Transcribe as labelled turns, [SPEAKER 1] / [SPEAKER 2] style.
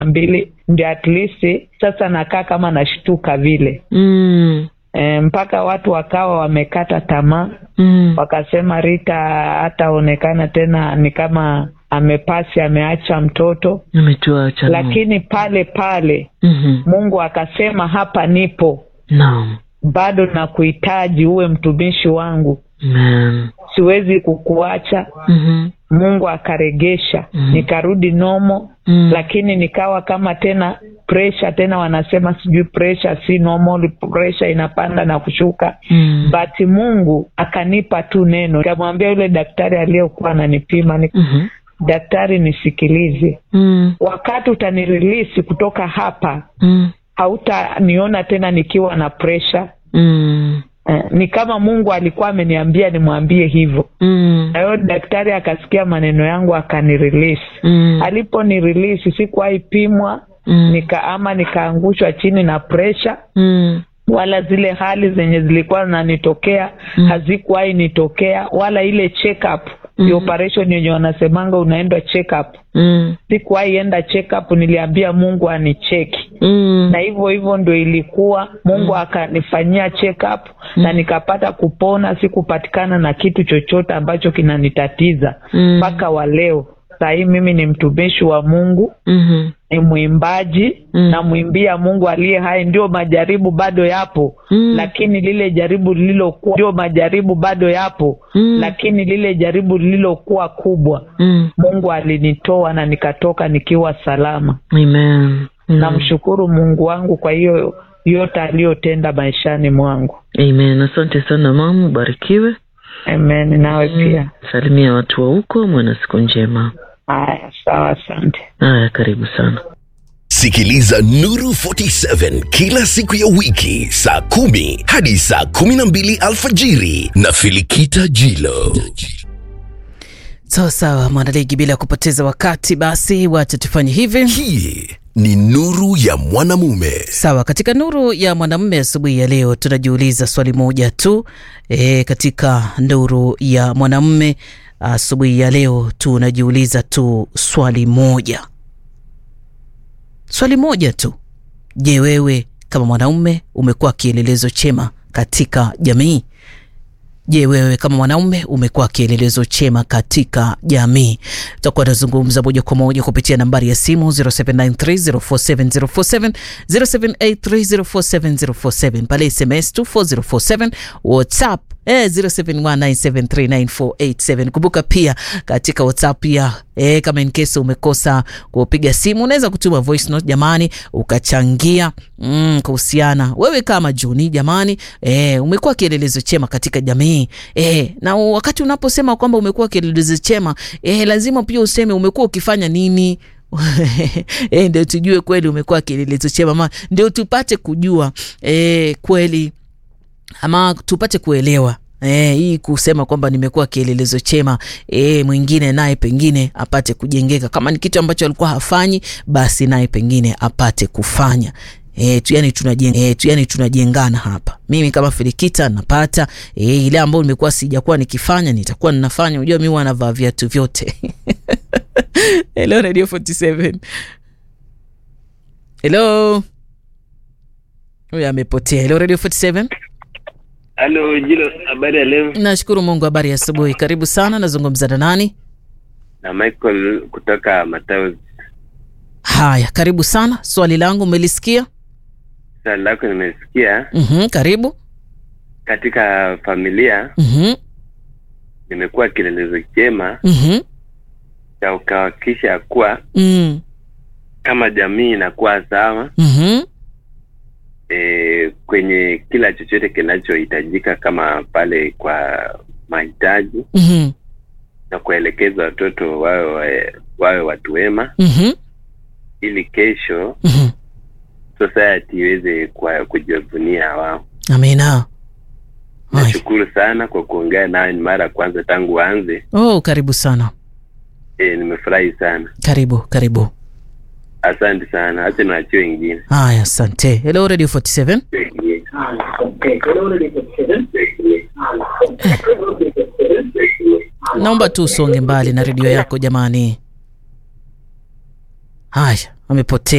[SPEAKER 1] 2 ndio at least sasa nakaa kama nashtuka vile. Mpaka watu wakawa wamekata tamaa. Wakasema Rita hataonekana tena, ni kama amepasi, ameacha mtoto.
[SPEAKER 2] Ametuacha.
[SPEAKER 1] Lakini pale Mungu akasema hapa nipo.
[SPEAKER 2] Naam.
[SPEAKER 1] Bado nakuhitaji uwe mtumishi wangu. Siwezi kukuacha. Mungu akaregesha. Nikarudi normal. Lakini nikawa kama tena pressure, tena wanasema sijui pressure si normal, pressure inapanda na kushuka. But Mungu akanipa tu neno. Nikamwambia yule daktari aliyekuwa ananipima, daktari nisikilize. Wakati utanirelease kutoka hapa, hautaniona tena nikiwa na pressure. Ni kama Mungu alikuwa ameniambia nimwambie hivyo. Na yule daktari akasikia maneno yangu akanirelease. Alipo ni release sikuwahi pimwa, nikaangushwa chini na pressure. Wala zile hali zenye zilikuwa zinanitokea hazikuwahi nitokea, wala ile check up. The operation yenye wanasemanga unaenda check up. Sikuwahi enda check up, niliambia Mungu anicheki. Na hivyo ndio ilikuwa. Mungu akanifanyia check up na nikapata kupona, sikupatikana na kitu chochote ambacho kinanitatiza mpaka wa leo. Sasa mimi ni mtumishi wa Mungu. Ni muimbaji na muimbia Mungu aliye hai. Ndio majaribu bado yapo, lakini lile jaribu lililokuwa ndio majaribu bado yapo, lakini lile jaribu lililokuwa kubwa, Mungu alinitoa na nikatoka nikiwa salama.
[SPEAKER 2] Amen.
[SPEAKER 1] Namshukuru Mungu wangu kwa hiyo yote aliyotenda maishani mwangu.
[SPEAKER 2] Amen. Asante sana mama, barikiwe.
[SPEAKER 1] Amen. Nawe pia.
[SPEAKER 2] Salimia watu wa huko, mwana siku njema.
[SPEAKER 1] Haya, sawa, asante.
[SPEAKER 2] Haya, karibu sana.
[SPEAKER 3] Sikiliza Nuru 47 kila siku ya wiki saa 10 hadi saa 12 alfajiri na Filikita Jilo.
[SPEAKER 4] Sawa mwanaligi, bila kupoteza wakati basi wacha tufanye hivi.
[SPEAKER 3] Hii ni Nuru ya Mwanamume.
[SPEAKER 4] Sawa, katika Nuru ya Mwanamume asubuhi ya leo tunajiuliza swali moja tu. Katika Nuru ya Mwanamume asubuhi ya leo tunajiuliza tu swali moja. Swali moja tu. Je, wewe kama mwanaume umekuwa kielelezo chema katika jamii? Je, wewe kama mwanaume umekuwa kielelezo chema katika jamii? Tutakuwa tunazungumza moja kwa moja kupitia nambari ya simu 0793047047, 0783047047, pale SMS 24047, WhatsApp 0719739487. Kumbuka pia katika WhatsApp pia kama in case umekosa kupiga simu unaweza kutuma voice note jamani, ukachangia kuhusiana wewe kama Johnny jamani, umekuwa kielelezo chema katika jamii. Na wakati unaposema kwamba umekuwa kielelezo chema, lazima pia useme umekuwa ukifanya nini. Ndio tujue kweli umekuwa kielelezo chema, ndio tupate kujua kweli, ama tupate kuelewa hii kusema kwamba nimekuwa kielelezo chema, mwingine naye pengine apate kujengeka. Kama ni kitu ambacho alikuwa hafanyi, basi naye pengine apate kufanya. Yani tunajengana hapa. Mimi kama Filikita napata ile ambayo nimekuwa sijakuwa nikifanya nitakuwa ninafanya. Unajua mimi wanavaa viatu vyote. Hello Radio 47. Hello. Huyu amepotea. Hello Radio 47.
[SPEAKER 5] Hello Jilo, habari ya leo?
[SPEAKER 4] Nashukuru Mungu, habari ya asubuhi. Karibu sana, nazungumza na nani?
[SPEAKER 5] Na Michael kutoka Matawi.
[SPEAKER 4] Haya, karibu sana. Swali langu umelisikia?
[SPEAKER 5] Swali lako nimesikia.
[SPEAKER 4] Karibu.
[SPEAKER 5] Katika familia nimekuwa kielelezo chema cha kuhakikisha kuwa kama jamii inakuwa sawa kwenye kila chochote kinachohitajika, kama pale kwa mahitaji na kuelekeza watoto wawe watu wema ili kesho society iweze kujivunia wao.
[SPEAKER 4] Amina.
[SPEAKER 5] Nashukuru sana kwa kuongea nawe, ni mara kwanza tangu waanze.
[SPEAKER 4] Karibu sana.
[SPEAKER 5] Nimefurahi sana.
[SPEAKER 4] Karibu.
[SPEAKER 5] Asante sana. Acha niachie wengine.
[SPEAKER 4] Haya, asante. Hello Radio 47. Naomba tu usonge mbali na redio yako jamani. Haya, amepotea.